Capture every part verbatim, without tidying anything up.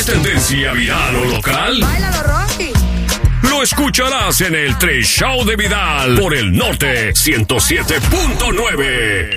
¿Es tendencia viral o local? ¡Báilalo, Rocky! Lo escucharás en el Tres Show de Vidal por el Norte ciento siete punto nueve.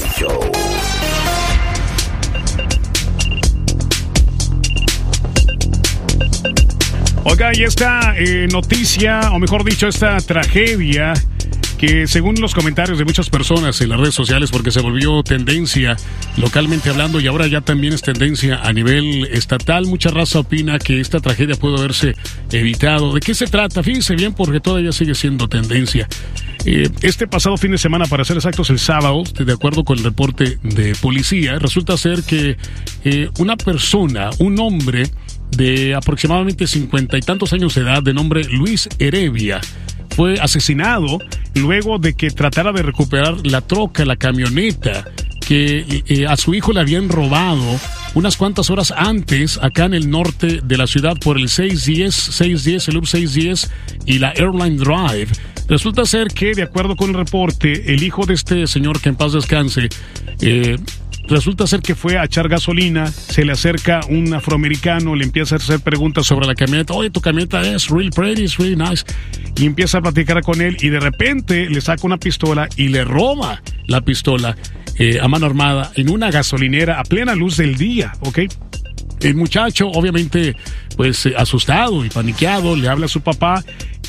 Oiga, y esta eh, noticia, o mejor dicho, esta tragedia, que según los comentarios de muchas personas en las redes sociales, porque se volvió tendencia localmente hablando y ahora ya también es tendencia a nivel estatal, mucha raza opina que esta tragedia pudo haberse evitado. ¿De qué se trata? Fíjense bien, porque todavía sigue siendo tendencia. Eh, este pasado fin de semana, para ser exactos, el sábado, de acuerdo con el reporte de policía, resulta ser que eh, una persona, un hombre de aproximadamente cincuenta y tantos años de edad, de nombre Luis Heredia, fue asesinado luego de que tratara de recuperar la troca, la camioneta que eh, a su hijo le habían robado unas cuantas horas antes acá en el norte de la ciudad por el seiscientos diez, el Loop seiscientos diez y la Airline Drive. Resulta ser que, de acuerdo con el reporte, el hijo de este señor, que en paz descanse, eh, resulta ser que fue a echar gasolina, se le acerca un afroamericano, le empieza a hacer preguntas sobre la camioneta. Oye, tu camioneta es real pretty, es really nice. Y empieza a platicar con él y de repente le saca una pistola y le roba la pistola eh, a mano armada en una gasolinera a plena luz del día, ¿ok? El muchacho, obviamente, pues eh, asustado y paniqueado, le habla a su papá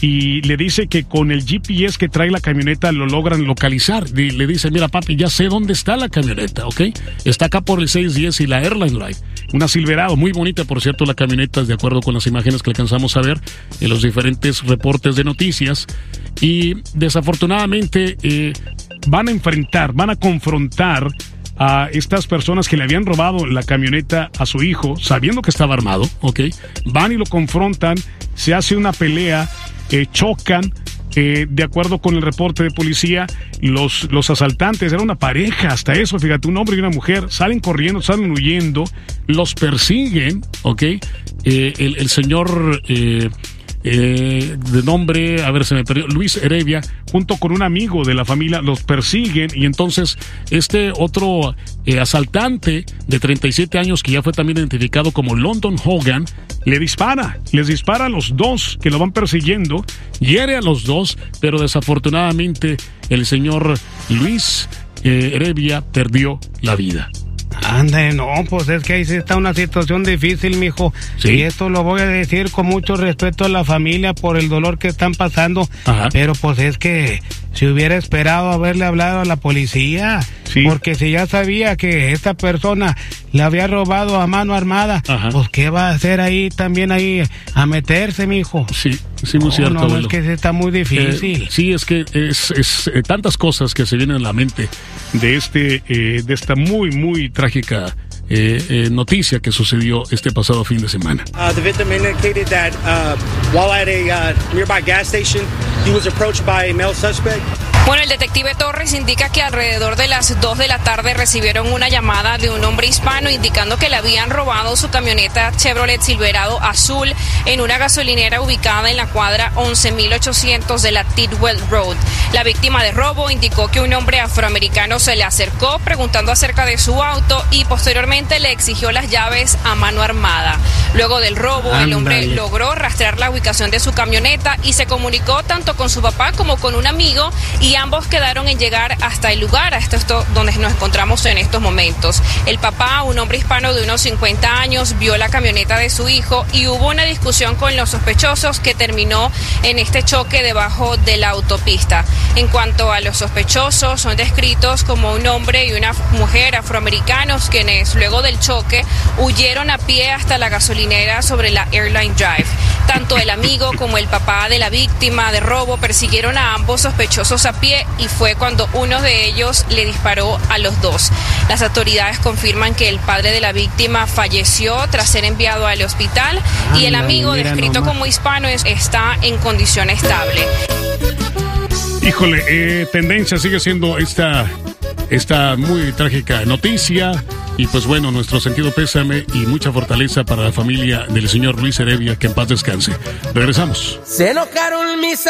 y le dice que con el G P S que trae la camioneta lo logran localizar. Y le dice, mira papi, ya sé dónde está la camioneta, ¿ok? Está acá por el seiscientos diez y la Airline Drive. Una Silverado, muy bonita, por cierto, la camioneta, de acuerdo con las imágenes que alcanzamos a ver en los diferentes reportes de noticias. Y desafortunadamente eh, van a enfrentar, van a confrontar a estas personas que le habían robado la camioneta a su hijo, sabiendo que estaba armado, ¿ok? Van y lo confrontan, se hace una pelea, eh, chocan, eh, de acuerdo con el reporte de policía, los, los asaltantes, era una pareja, hasta eso, fíjate, un hombre y una mujer, salen corriendo, salen huyendo, los persiguen, ¿ok? Eh, el, el señor... Eh, Eh, de nombre, a ver, se me perdió, Luis Heredia, junto con un amigo de la familia, los persiguen y entonces este otro eh, asaltante de treinta y siete años, que ya fue también identificado como London Hogan, le dispara, les dispara a los dos que lo van persiguiendo, hiere a los dos, pero desafortunadamente el señor Luis eh, Heredia perdió la vida. Ande, no, pues es que ahí sí está una situación difícil, mijo. ¿Sí? Y esto lo voy a decir con mucho respeto a la familia por el dolor que están pasando. Ajá. Pero pues es que si hubiera esperado haberle hablado a la policía, sí, porque si ya sabía que esta persona le había robado a mano armada, ajá, pues qué va a hacer ahí también ahí a meterse, mijo. Sí, sí, muy no, cierto. No, abuelo. es que sí está muy difícil. Eh, sí, es que es, es eh, tantas cosas que se vienen a la mente de este, eh, de esta muy, muy trágica eh, eh, noticia que sucedió este pasado fin de semana. Uh, the victim indicated that uh, while at a uh, nearby gas station, he was approached by a male suspect. Bueno, el detective Torres indica que alrededor de las dos de la tarde recibieron una llamada de un hombre hispano indicando que le habían robado su camioneta Chevrolet Silverado azul en una gasolinera ubicada en la cuadra once mil ochocientos de la Tidwell Road. La víctima de robo indicó que un hombre afroamericano se le acercó preguntando acerca de su auto y posteriormente le exigió las llaves a mano armada. Luego del robo, Ándale. el hombre logró rastrear la ubicación de su camioneta y se comunicó tanto con su papá como con un amigo y ambos quedaron en llegar hasta el lugar, hasta esto donde nos encontramos en estos momentos. El papá, un hombre hispano de unos cincuenta años, vio la camioneta de su hijo y hubo una discusión con los sospechosos que terminó en este choque debajo de la autopista. En cuanto a los sospechosos, son descritos como un hombre y una mujer afroamericanos quienes luego del choque huyeron a pie hasta la gasolinera sobre la Airline Drive. Tanto el amigo como el papá de la víctima de robo persiguieron a ambos sospechosos a pie y fue cuando uno de ellos le disparó a los dos. Las autoridades confirman que el padre de la víctima falleció tras ser enviado al hospital y el amigo, descrito como hispano, está en condición estable. Híjole, eh, tendencia sigue siendo esta, esta muy trágica noticia. Y pues bueno, nuestro sentido pésame y mucha fortaleza para la familia del señor Luis Heredia, que en paz descanse. Regresamos. Se enojaron mis